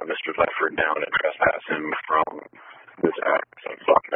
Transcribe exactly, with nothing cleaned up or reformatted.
Mister Thetford down and trespass him from this act. So fuck